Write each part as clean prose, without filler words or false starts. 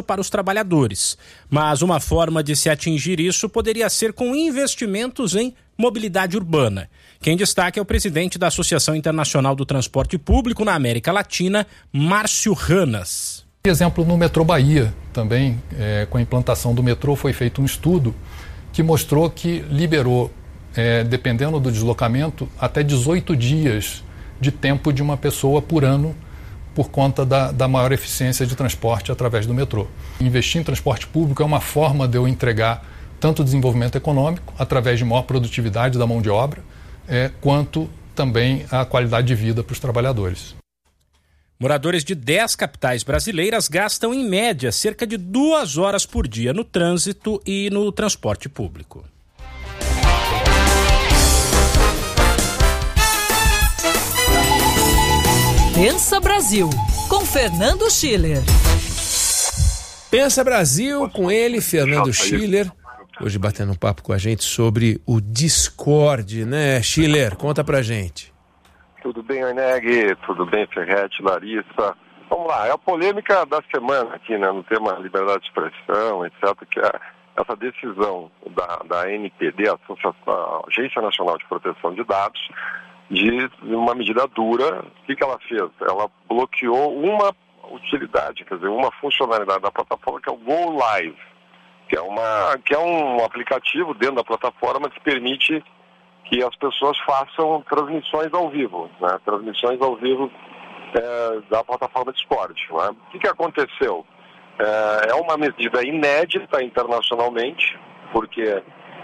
para os trabalhadores. Mas uma forma de se atingir isso poderia ser com investimentos em mobilidade urbana. Quem destaca é o presidente da Associação Internacional do Transporte Público na América Latina, Márcio Ranas. Por exemplo, no metrô Bahia, também, com a implantação do metrô, foi feito um estudo que mostrou que liberou, dependendo do deslocamento, até 18 dias de tempo de uma pessoa por ano, por conta da maior eficiência de transporte através do metrô. Investir em transporte público é uma forma de eu entregar tanto o desenvolvimento econômico, através de maior produtividade da mão de obra, quanto também a qualidade de vida para os trabalhadores. Moradores de 10 capitais brasileiras gastam, em média, cerca de 2 horas por dia no trânsito e no transporte público. Pensa Brasil, com Fernando Schiller. Pensa Brasil, com ele, Fernando Schiller. Hoje batendo um papo com a gente sobre o Discord, né, Schiller? Conta pra gente. Tudo bem, Arneg? Tudo bem, Ferretti, Larissa? Vamos lá, é a polêmica da semana aqui, né, no tema liberdade de expressão, etc., que é essa decisão da ANPD, a Agência Nacional de Proteção de Dados, de uma medida dura. O que ela fez? Ela bloqueou uma utilidade, quer dizer, uma funcionalidade da plataforma, que é o Go Live, que é um aplicativo dentro da plataforma que permite que as pessoas façam transmissões ao vivo, né? Transmissões ao vivo da plataforma Discord. Né? O que aconteceu? É uma medida inédita internacionalmente, porque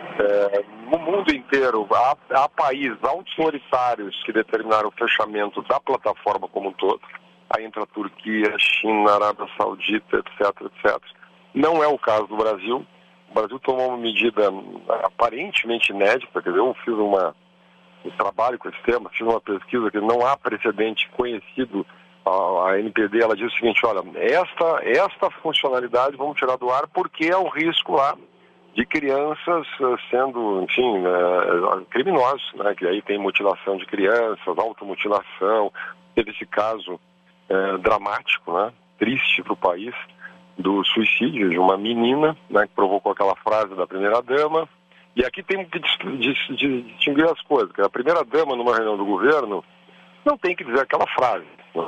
no mundo inteiro há países autoritários que determinaram o fechamento da plataforma como um todo. Aí entra a Turquia, China, Arábia Saudita, etc, etc. Não é o caso do Brasil. O Brasil tomou uma medida aparentemente inédita, quer dizer, eu fiz um trabalho com esse tema, fiz uma pesquisa que não há precedente conhecido. A ANPD, ela diz o seguinte: olha, esta funcionalidade vamos tirar do ar porque é um risco lá de crianças sendo, enfim, criminosos, né? Que aí tem mutilação de crianças, automutilação. Teve esse caso dramático, né? Triste para o país, do suicídio de uma menina, né, que provocou aquela frase da primeira-dama. E aqui tem que distinguir as coisas, que a primeira-dama, numa reunião do governo, não tem que dizer aquela frase.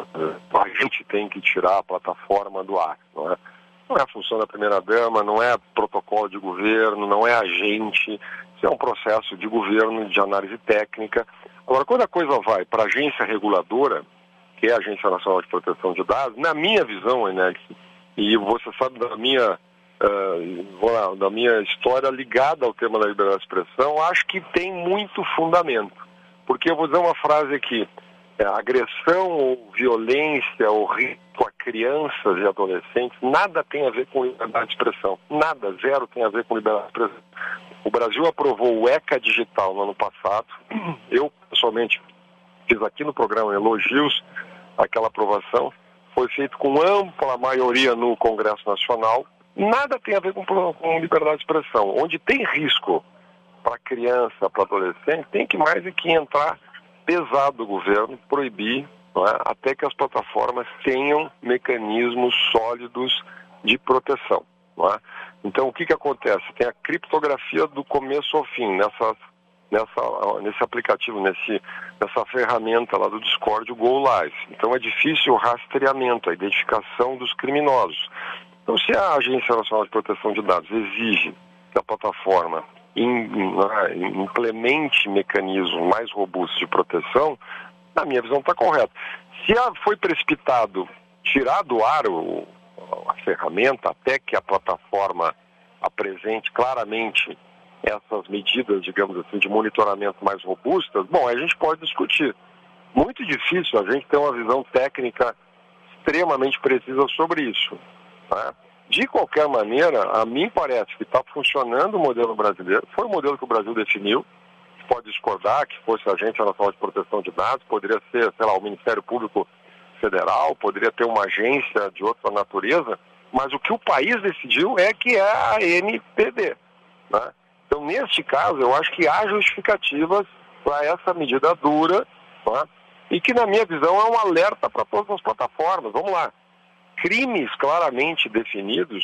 A gente tem que tirar a plataforma do ar. Não é a função da primeira-dama, não é protocolo de governo, não é agente. Isso é um processo de governo, de análise técnica. Agora, quando a coisa vai para a agência reguladora, que é a Agência Nacional de Proteção de Dados, na minha visão, Enex, e você sabe da minha história ligada ao tema da liberdade de expressão, acho que tem muito fundamento. Porque eu vou dizer uma frase aqui: agressão ou violência ou risco a crianças e adolescentes nada tem a ver com liberdade de expressão. Nada, zero tem a ver com liberdade de expressão. O Brasil aprovou o ECA Digital no ano passado. Eu, pessoalmente, fiz aqui no programa elogios àquela aprovação. Foi feito com ampla maioria no Congresso Nacional. Nada tem a ver com liberdade de expressão. Onde tem risco para criança, para adolescente, tem que mais que entrar pesado o governo, proibir, não é? Até que as plataformas tenham mecanismos sólidos de proteção. Não é? Então, o que acontece? Tem a criptografia do começo ao fim, nesse aplicativo, nessa ferramenta lá do Discord, o Go Live. Então é difícil o rastreamento, a identificação dos criminosos. Então, se a Agência Nacional de Proteção de Dados exige que a plataforma implemente mecanismos mais robustos de proteção, na minha visão está correto. Se foi precipitado tirar do ar a ferramenta até que a plataforma apresente claramente essas medidas, digamos assim, de monitoramento mais robustas, bom, a gente pode discutir. Muito difícil a gente ter uma visão técnica extremamente precisa sobre isso. Tá? De qualquer maneira, a mim parece que está funcionando o modelo brasileiro. Foi o modelo que o Brasil definiu. Pode discordar que fosse a Agência Nacional de Proteção de Dados, poderia ser, sei lá, o Ministério Público Federal, poderia ter uma agência de outra natureza, mas o que o país decidiu é que é a ANPD. Né? Então, neste caso, eu acho que há justificativas para essa medida dura, né? E que, na minha visão, é um alerta para todas as plataformas. Vamos lá. Crimes claramente definidos